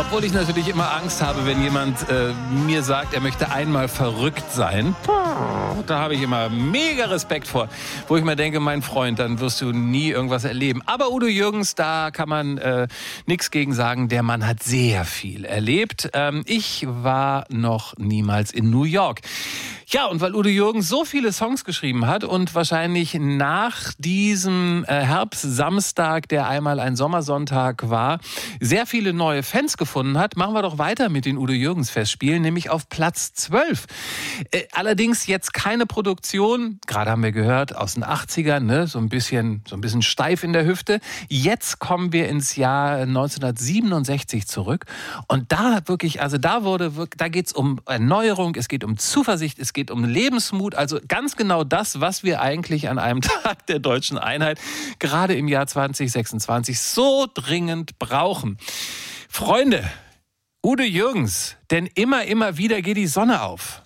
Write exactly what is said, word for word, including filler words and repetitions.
Obwohl ich natürlich immer Angst habe, wenn jemand äh, mir sagt, er möchte einmal verrückt sein. Da habe ich immer mega Respekt vor. Wo ich mir denke, mein Freund, dann wirst du nie irgendwas erleben. Aber Udo Jürgens, da kann man äh, nichts gegen sagen. Der Mann hat sehr viel erlebt. Ähm, ich war noch niemals in New York. Ja, und weil Udo Jürgens so viele Songs geschrieben hat und wahrscheinlich nach diesem äh, Herbstsamstag, der einmal ein Sommersonntag war, sehr viele neue Fans gefunden hat, machen wir doch weiter mit den Udo Jürgens Festspielen, nämlich auf Platz zwölf. Äh, allerdings jetzt keine Produktion, gerade haben wir gehört, aus den achtzigern, ne, so ein bisschen, so ein bisschen steif in der Hüfte. Jetzt kommen wir ins Jahr neunzehnhundertsiebenundsechzig zurück und da wirklich, also da wurde, da geht's um Erneuerung, es geht um Zuversicht, es geht um Lebensmut, also ganz genau das, was wir eigentlich an einem Tag der deutschen Einheit gerade im Jahr zwanzig sechsundzwanzig so dringend brauchen. Freunde, Udo Jürgens, denn immer, immer wieder geht die Sonne auf.